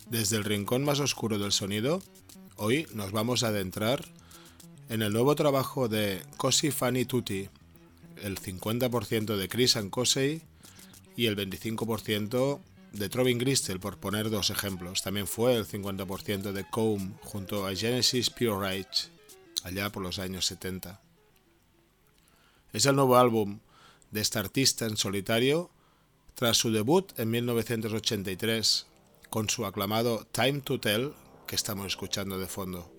Desde el rincón más oscuro del sonido, hoy nos vamos a adentrar en el nuevo trabajo de Cosi Fan Tutti, el 50% de Chris Cosey y el 25% de Trovin Gristel, por poner dos ejemplos. También fue el 50% de Comb junto a Genesis Pure Rage, allá por los años 70. Es el nuevo álbum de este artista en solitario tras su debut en 1983 con su aclamado Time to Tell, que estamos escuchando de fondo.